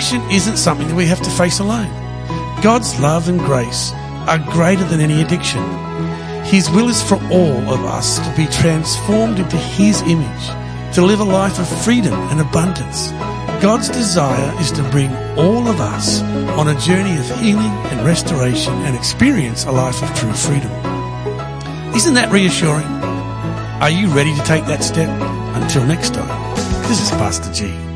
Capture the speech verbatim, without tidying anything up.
Addiction isn't something that we have to face alone. God's love and grace are greater than any addiction. His will is for all of us to be transformed into His image, to live a life of freedom and abundance. God's desire is to bring all of us on a journey of healing and restoration and experience a life of true freedom. Isn't that reassuring? Are you ready to take that step? Until next time, this is Pastor G.